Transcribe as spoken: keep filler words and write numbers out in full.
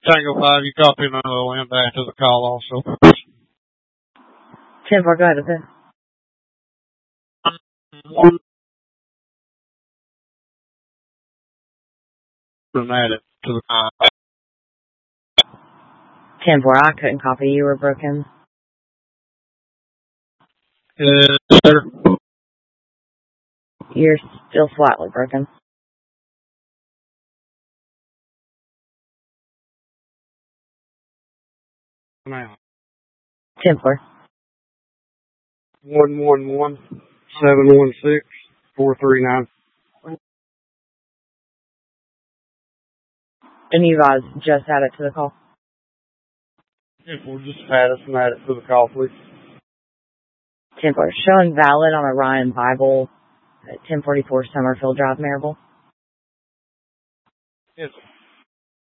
Tango five, you copy another land back to the call also. ten four, go ahead with it. From that to the call. ten four, I couldn't copy. You were broken. Yes, sir. You're still slightly broken. Now. ten four. One one one seven one six four three nine. And you guys just added to the call? If we'll just add us and add it to the call, please. ten four. Showing valid on a Ryan Bible at ten forty-four Summerfield Drive, Maryville. Yes.